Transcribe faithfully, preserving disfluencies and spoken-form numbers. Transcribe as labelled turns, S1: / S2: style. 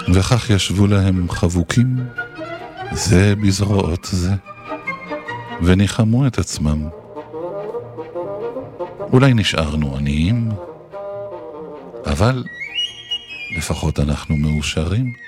S1: וכך ישבו להם חבוקים זה בזרועות זה, וניחמו את עצמם. אולי נשארנו עניים, אבל לפחות אנחנו מאושרים.